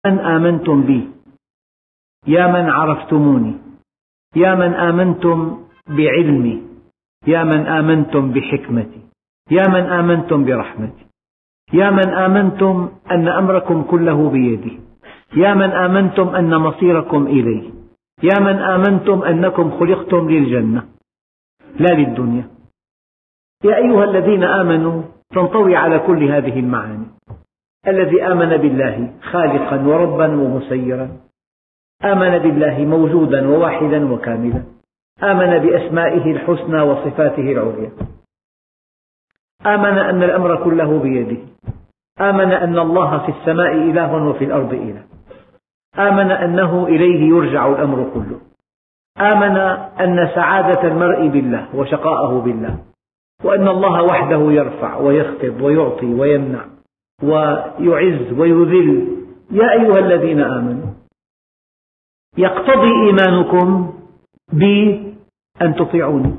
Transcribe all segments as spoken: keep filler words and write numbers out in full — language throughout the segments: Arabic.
من آمنتم بي، يا من عرفتموني، يا من آمنتم بعلمي، يا من آمنتم بحكمتي، يا من آمنتم برحمتي، يا من آمنتم أن أمركم كله بيدي، يا من آمنتم أن مصيركم إلي، يا من آمنتم أنكم خلقتم للجنة لا للدنيا. يا أيها الذين آمنوا تنطوي على كل هذه المعاني. الذي آمن بالله خالقا وربا ومسيرا، آمن بالله موجودا وواحدا وكاملا، آمن بأسمائه الحسنى وصفاته العليا، آمن أن الأمر كله بيده، آمن أن الله في السماء إله وفي الأرض إله، آمن أنه إليه يرجع الأمر كله، آمن أن سعادة المرء بالله وشقاءه بالله، وأن الله وحده يرفع ويخفض ويعطي ويمنع ويعز ويذل. يا أيها الذين آمنوا، يقتضي إيمانكم بي أن تطيعوني.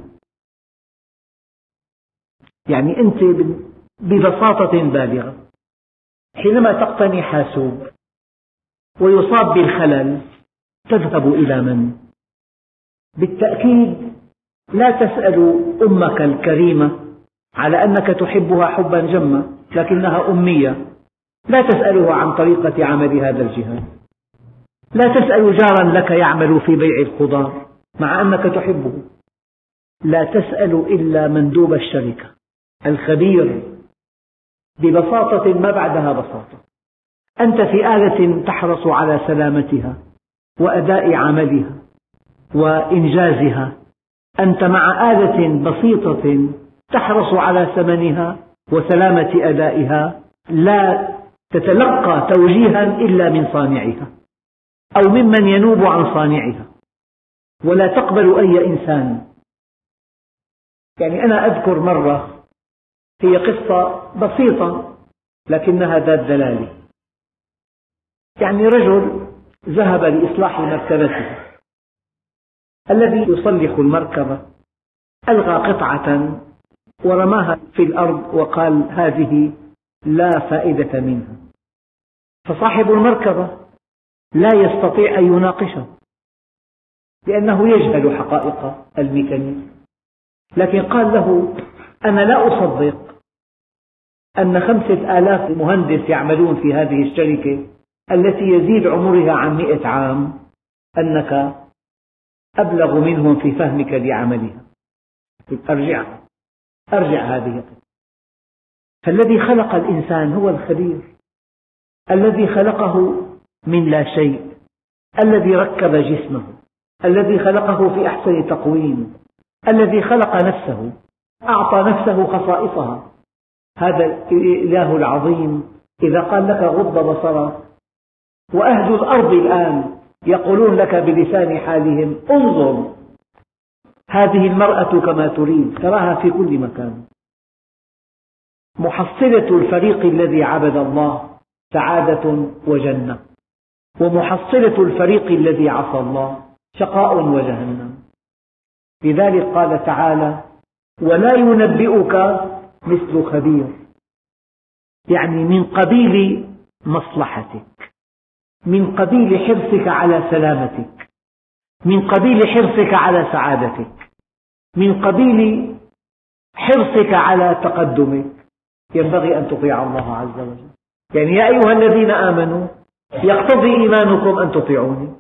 يعني أنت ببساطة بالغة حينما تقتني حاسوب ويصاب بالخلل تذهب إلى من؟ بالتأكيد لا تسأل أمك الكريمة على أنك تحبها حبا جما لكنها أمية، لا تسألها عن طريقة عمل هذا الجهاز، لا تسأل جارا لك يعمل في بيع الخضار مع أنك تحبه، لا تسأل إلا مندوب الشركة الخبير ببساطة ما بعدها بساطة. أنت في آلة تحرص على سلامتها وأداء عملها وإنجازها، أنت مع آلة بسيطة تحرص على ثمنها وسلامة أدائها، لا تتلقى توجيها إلا من صانعها أو ممن ينوب عن صانعها، ولا تقبل أي إنسان. يعني أنا أذكر مرة، هي قصة بسيطة لكنها ذات دلالة. يعني رجل ذهب لإصلاح مركبته، الذي يصلح المركبة ألغى قطعة ورماها في الأرض وقال هذه لا فائدة منها، فصاحب المركبة لا يستطيع أن يناقشه لأنه يجهل حقائق الميكانيك، لكن قال له أنا لا أصدق أن خمسة آلاف مهندس يعملون في هذه الشركة التي يزيد عمرها عن مئة عام أنك أبلغ منهم في فهمك لعملها. أرجع أرجع هذه. فالذي خلق الإنسان هو الخبير، الذي خلقه من لا شيء، الذي ركب جسمه، الذي خلقه في أحسن تقويم، الذي خلق نفسه، أعطى نفسه خصائصها. هذا الإله العظيم إذا قال لك غض بصرك، وأهل الأرض الآن يقولون لك بلسان حالهم انظر هذه المرأة كما تريد، تراها في كل مكان. محصلة الفريق الذي عبد الله سعادة وجنة، ومحصلة الفريق الذي عصى الله شقاء وجهنم. لذلك قال تعالى ولا ينبئك مثل خبير، يعني من قبيل مصلحتك، من قبيل حرصك على سلامتك، من قبيل حرصك على سعادتك، من قبيل حرصك على تقدمك، ينبغي أن تطيع الله عز وجل. يعني يا أيها الذين آمنوا يقتضي إيمانكم أن تطيعوني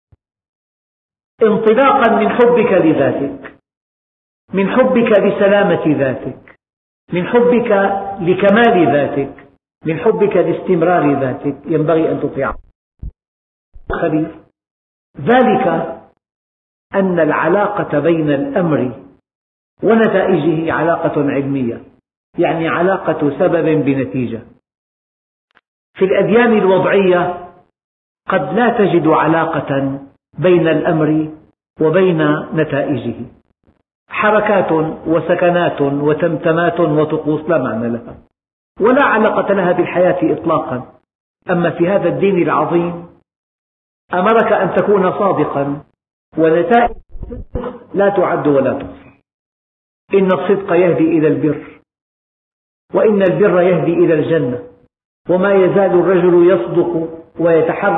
انطلاقا من حبك لذاتك، من حبك لسلامة ذاتك، من حبك لكمال ذاتك، من حبك لاستمرار ذاتك، ينبغي أن تطيع خبير. ذلك أن العلاقة بين الأمر ونتائجه علاقة علمية، يعني علاقة سبب بنتيجة. في الأديان الوضعية قد لا تجد علاقة بين الأمر وبين نتائجه، حركات وسكنات وتمتمات وطقوس لا معنى لها ولا علاقة لها بالحياة إطلاقا. أما في هذا الدين العظيم أمرك أن تكون صادقا، ونتائج لا تعد ولا تحصى. إن الصدق يهدي إلى البر، وإن البر يهدي إلى الجنة، وما يزال الرجل يصدق ويتحرك